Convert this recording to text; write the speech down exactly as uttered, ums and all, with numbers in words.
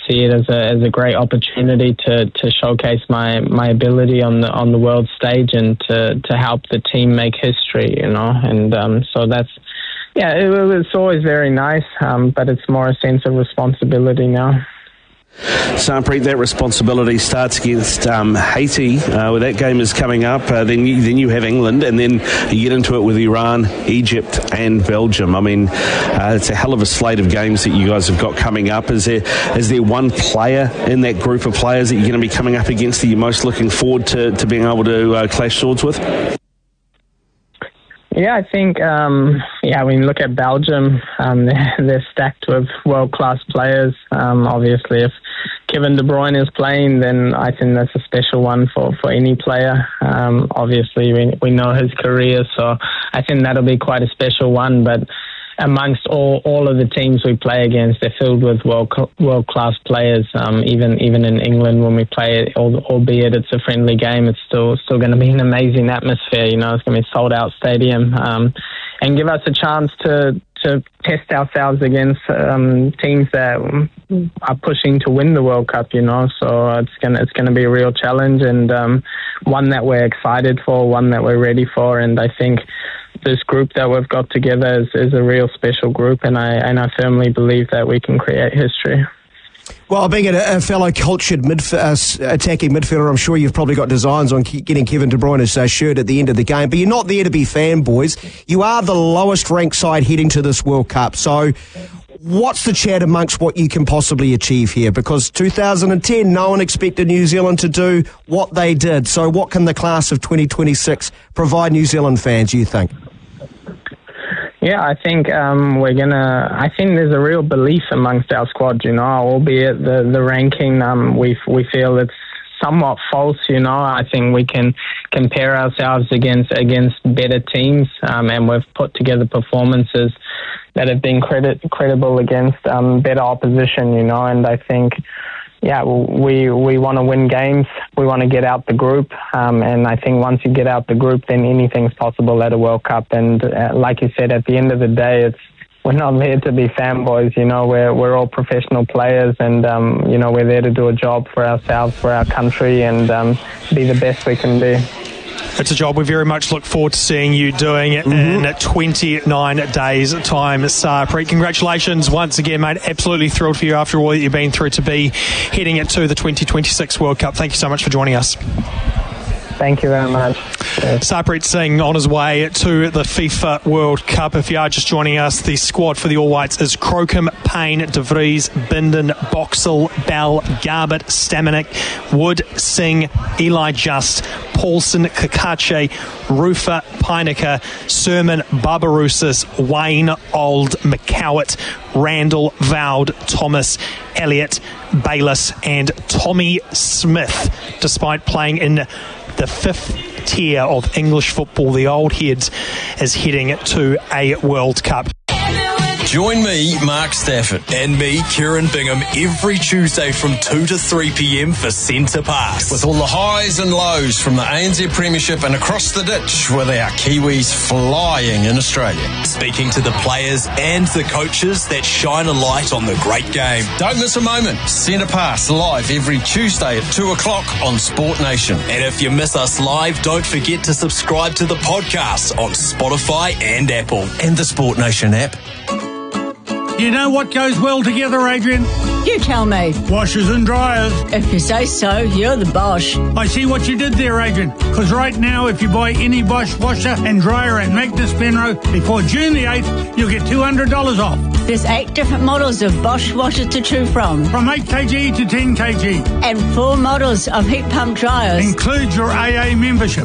see it as a as a great opportunity to, to showcase my, my ability on the on the world stage and to, to help the team make history, you know. And um, so that's yeah, it, it's always very nice, um, but it's more a sense of responsibility now. Sarpreet, that responsibility starts against um, Haiti, uh, where that game is coming up. Uh, then, you, then you have England, and then you get into it with Iran, Egypt, and Belgium. I mean, uh, it's a hell of a slate of games that you guys have got coming up. Is there is there one player in that group of players that you're going to be coming up against that you're most looking forward to, to being able to uh, clash swords with? Yeah, I think, um, yeah, when you look at Belgium, um, they're, they're stacked with world-class players. Um, obviously, if Kevin De Bruyne is playing, then I think that's a special one for, for any player. Um, obviously, we, we know his career, so I think that'll be quite a special one. But amongst all, all of the teams we play against, they're filled with world world class players. Um, even even in England, when we play it, albeit it's a friendly game, it's still still going to be an amazing atmosphere. You know, it's going to be a sold out stadium, um, and give us a chance to to test ourselves against um, teams that are pushing to win the World Cup. You know, so it's gonna it's gonna be a real challenge, and um, one that we're excited for, one that we're ready for, and I think this group that we've got together is, is a real special group, and I and I firmly believe that we can create history. Well, being a, a fellow cultured midf- uh, attacking midfielder, I'm sure you've probably got designs on ke- getting Kevin De Bruyne's uh, shirt at the end of the game, but you're not there to be fanboys. You are the lowest ranked side heading to this World Cup, so what's the chat amongst what you can possibly achieve here? Because two thousand ten, no one expected New Zealand to do what they did, so what can the class of twenty twenty-six provide New Zealand fans, you think? Yeah, I think um, we're gonna. I think there's a real belief amongst our squad. You know, albeit the the ranking, um, we we feel it's somewhat false. You know, I think we can compare ourselves against against better teams, um, and we've put together performances that have been credit, credible against um, better opposition. You know, and I think. Yeah, we we want to win games. We want to get out the group, um, and I think once you get out the group, then anything's possible at a World Cup. And uh, like you said, at the end of the day, it's we're not there to be fanboys. You know, we're we're all professional players, and um, you know, we're there to do a job for ourselves, for our country, and um, be the best we can be. It's a job we very much look forward to seeing you doing mm-hmm. in twenty-nine days' time, Sarpreet. Congratulations once again, mate. Absolutely thrilled for you after all that you've been through to be heading it to the twenty twenty-six World Cup. Thank you so much for joining us. Thank you very much. Sarpreet Singh on his way to the FIFA World Cup. If you are just joining us, the squad for the All Whites is Crocombe, Payne, De Vries, Bindon, Boxall, Bell, Garbett, Stamanik, Wood, Singh, Eli Just, Paulson, Kakache, Rufer, Peinecker, Sermon, Barbarousis, Wayne, Old, McCowett, Randall, Vowd, Thomas, Elliott, Bayliss and Tommy Smith. Despite playing in the fifth tier of English football, the Old Heads is heading to a World Cup. Join me, Mark Stafford, and me, Kieran Bingham, every Tuesday from two to three p.m. for Centre Pass. With all the highs and lows from the A N Z Premiership and across the ditch with our Kiwis flying in Australia. Speaking to the players and the coaches that shine a light on the great game. Don't miss a moment. Centre Pass live every Tuesday at two o'clock on Sport Nation. And if you miss us live, don't forget to subscribe to the podcast on Spotify and Apple. And the Sport Nation app. You know what goes well together, Adrian? You tell me. Washers and dryers. If you say so, you're the Bosch. I see what you did there, Adrian. Because right now, if you buy any Bosch washer and dryer at Magnus Penrose before June the eighth, you'll get two hundred dollars off. There's eight different models of Bosch washers to choose from. From eight kilograms to ten kilograms. And four models of heat pump dryers. Includes your A A membership.